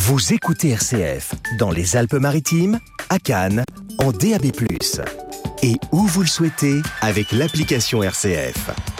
Vous écoutez RCF dans les Alpes-Maritimes, à Cannes, en DAB+. Et où vous le souhaitez avec l'application RCF.